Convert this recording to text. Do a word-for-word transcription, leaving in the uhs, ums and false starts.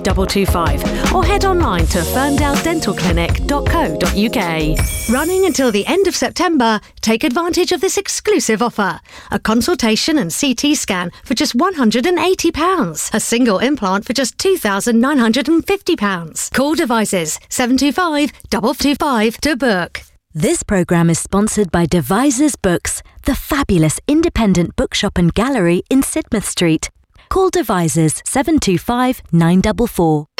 double two five or head online to ferndale dental clinic dot co dot uk. Running until the end of September, take advantage of this exclusive offer. A consultation and C T scan for just one hundred eighty pounds. A single implant for just two thousand nine hundred fifty pounds. Call Devices seven two five, two two five to book. This programme is sponsored by Devises Books, the fabulous independent bookshop and gallery in Sidmouth Street. Call Devises seven two five, nine four four.